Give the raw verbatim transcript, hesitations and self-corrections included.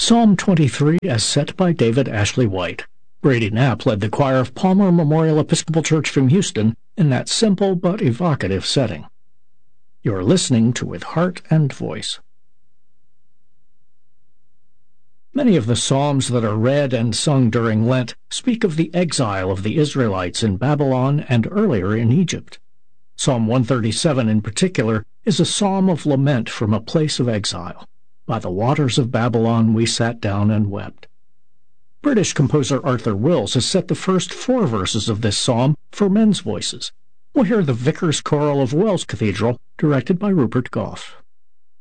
Psalm twenty-three as set by David Ashley White. Brady Knapp led the choir of Palmer Memorial Episcopal Church from Houston in that simple but evocative setting. You're listening to With Heart and Voice. Many of the psalms that are read and sung during Lent speak of the exile of the Israelites in Babylon and earlier in Egypt. Psalm one thirty-seven in particular is a psalm of lament from a place of exile. By the waters of Babylon we sat down and wept. British composer Arthur Wills has set the first four verses of this psalm for men's voices. We'll hear the Vicar's Choral of Wells Cathedral, directed by Rupert Gough.